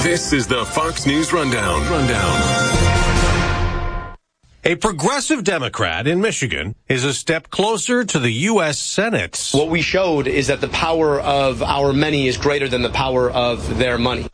This is the Fox News Rundown. A progressive Democrat in Michigan is a step closer to the U.S. Senate. What we showed is that the power of our many is greater than the power of their money.